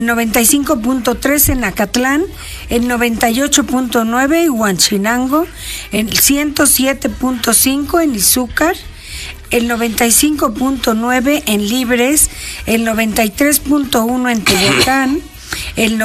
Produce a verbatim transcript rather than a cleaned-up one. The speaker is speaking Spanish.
noventa y cinco punto tres en Acatlán, el noventa y ocho punto nueve en Huachinango, el ciento siete punto cinco en Izúcar, el noventa y cinco punto nueve en Libres, el noventa y tres punto uno en Tehuacán, el